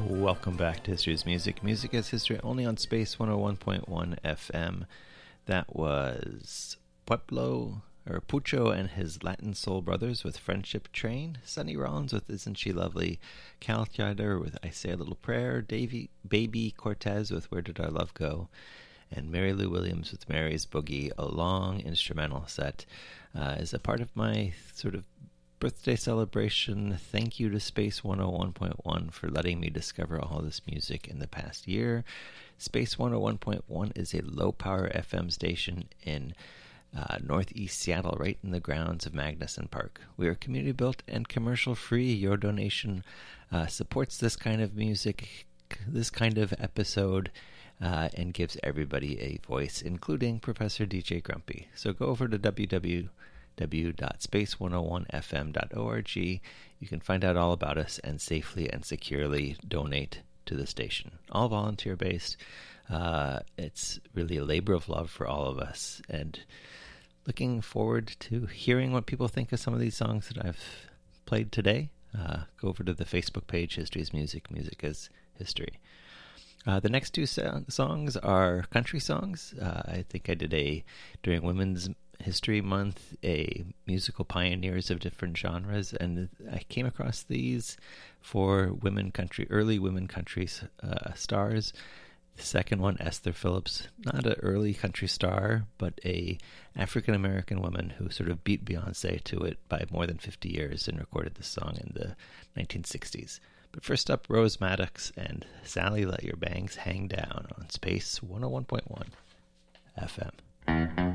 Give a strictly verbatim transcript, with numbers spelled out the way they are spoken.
Welcome back to History is Music. Music is History only on Space one oh one point one F M. That was Pueblo, or Pucho and his Latin Soul Brothers with Friendship Train, Sonny Rollins with Isn't She Lovely, Cal Tjader with I Say a Little Prayer, Davy, Baby Cortez with Where Did Our Love Go, and Mary Lou Williams with Mary's Boogie. A long instrumental set uh, is a part of my sort of birthday celebration. Thank you to Space one oh one point one for letting me discover all this music in the past year. Space one oh one point one is a low-power F M station in uh, northeast Seattle, right in the grounds of Magnuson Park. We are community-built and commercial-free. Your donation uh, supports this kind of music, this kind of episode, uh, and gives everybody a voice, including Professor D J Grumpy. So go over to w w w w w dot space one oh one f m dot org. You can find out all about us and safely and securely donate to the station. All volunteer-based. Uh, it's really a labor of love for all of us. And looking forward to hearing what people think of some of these songs that I've played today. Uh, go over to the Facebook page, History is Music, Music is History. Uh, the next two so- songs are country songs. Uh, I think I did a, during Women's History Month, a musical pioneers of different genres, and I came across these for women country, early women country uh, stars. The second one, Esther Phillips, not an early country star, but a African-American woman who sort of beat Beyonce to it by more than fifty years and recorded this song in the nineteen sixties. But first up, Rose Maddox and Sally Let Your Bangs Hang Down on Space one oh one point one F M.